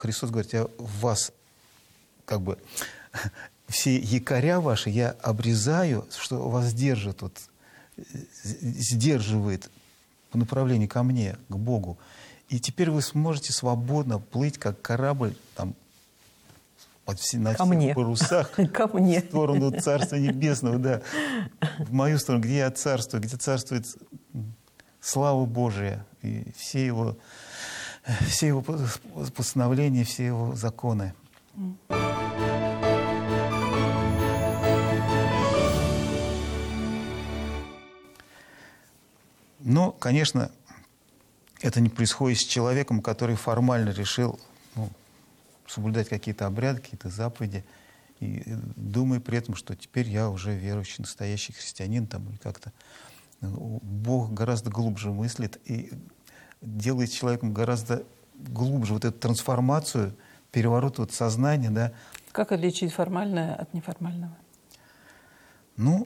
Христос говорит, я вас, как бы, все якоря ваши я обрезаю, что вас держит, вот, сдерживает по направлению ко мне, к Богу. И теперь вы сможете свободно плыть, как корабль, там, на всех парусах в сторону Царства Небесного, да, в мою сторону, где я царствую, где царствует слава Божия и все его постановления, все его законы. Но, конечно, это не происходит с человеком, который формально решил соблюдать какие-то обряды, какие-то заповеди, и думая при этом, что теперь я уже верующий, настоящий христианин, там, или как-то. Бог гораздо глубже мыслит и делает человеком гораздо глубже вот эту трансформацию, переворот вот сознания, да. Как отличить формальное от неформального? Ну,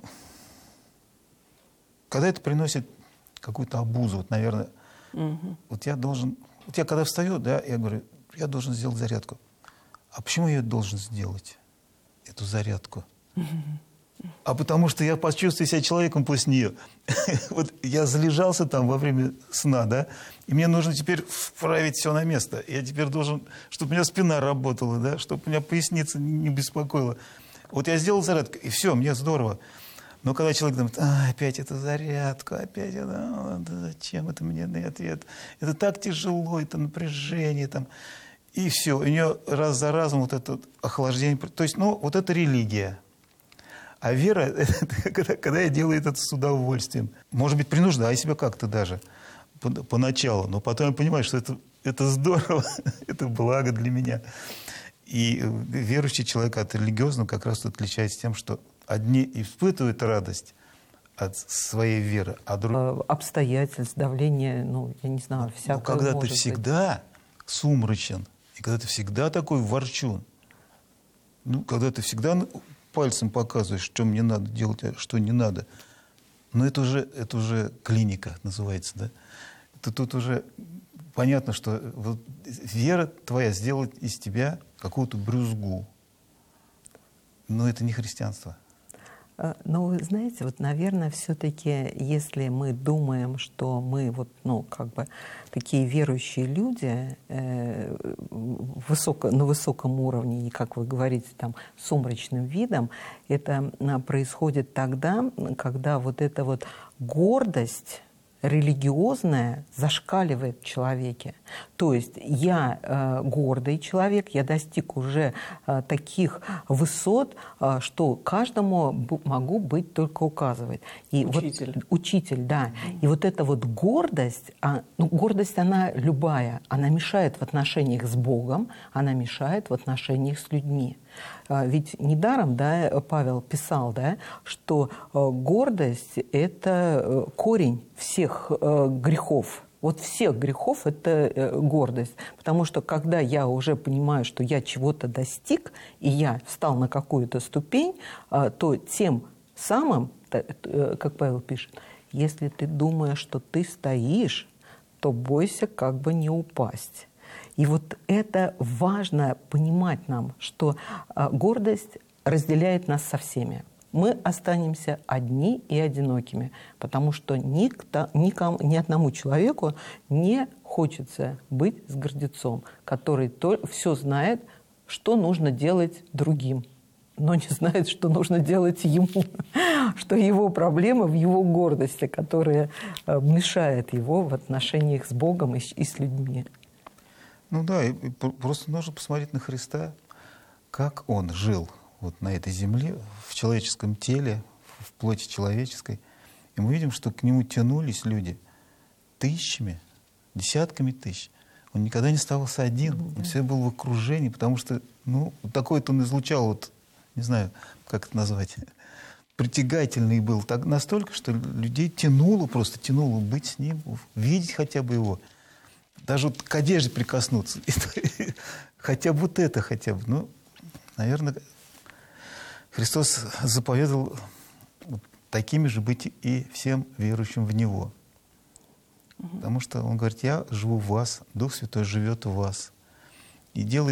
когда это приносит какую-то обузу, вот, наверное, вот я должен... Вот я когда встаю, да, я говорю, я должен сделать зарядку. А почему я должен сделать эту зарядку? А потому что я почувствую себя человеком после нее. Вот я залежался там во время сна, да, и мне нужно теперь вправить все на место. Я теперь должен, чтобы у меня спина работала, да, чтобы у меня поясница не беспокоила. Вот я сделал зарядку, и все, мне здорово. Но когда человек думает, опять эту зарядку, опять это, зачем это мне на ответ? Это так тяжело, это напряжение там. И все, у нее раз за разом вот это охлаждение. То есть, вот это религия. А вера, это когда я делаю это с удовольствием. Может быть, принуждаю себя как-то даже поначалу, но потом я понимаю, что это здорово, это благо для меня. И верующий человек от религиозного как раз отличается тем, что одни испытывают радость от своей веры, а другие... Обстоятельств, давление, я не знаю, всякое. Но когда ты всегда сумрачен, и когда ты всегда такой ворчун, когда ты всегда пальцем показываешь, что мне надо делать, а что не надо, это уже клиника называется, да? Тут уже понятно, что вот вера твоя сделает из тебя какую-то брюзгу. Но это не христианство. Но вы знаете, наверное, все-таки, если мы думаем, что мы такие верующие люди на высоком уровне, и, как вы говорите, там, сумрачным видом, это происходит тогда, когда вот эта вот гордость религиозная зашкаливает в человеке. То есть я гордый человек, я достиг уже таких высот, что каждому могу быть только указывать. И учитель, да. И вот эта вот гордость, гордость она любая, она мешает в отношениях с Богом, она мешает в отношениях с людьми. Ведь недаром, да, Павел писал, да, что гордость – это корень всех грехов. Вот всех грехов – это гордость. Потому что когда я уже понимаю, что я чего-то достиг, и я встал на какую-то ступень, то тем самым, как Павел пишет, если ты думаешь, что ты стоишь, то бойся как бы не упасть. И вот это важно понимать нам, что гордость разделяет нас со всеми. Мы останемся одни и одинокими, потому что ни одному человеку не хочется быть с гордецом, который все знает, что нужно делать другим, но не знает, что нужно делать ему, что его проблема в его гордости, которая мешает его в отношениях с Богом и с людьми. И просто нужно посмотреть на Христа, как Он жил вот на этой земле, в человеческом теле, в плоти человеческой. И мы видим, что к Нему тянулись люди тысячами, десятками тысяч. Он никогда не оставался один, он всегда был в окружении, потому что, такой-то он излучал, не знаю, как это назвать, притягательный был настолько, что людей тянуло быть с Ним, видеть хотя бы Его. Даже к одежде прикоснуться. Хотя бы это хотя бы. Наверное, Христос заповедовал такими же быть и всем верующим в Него. Потому что Он говорит, я живу в вас, Дух Святой живет в вас. И делает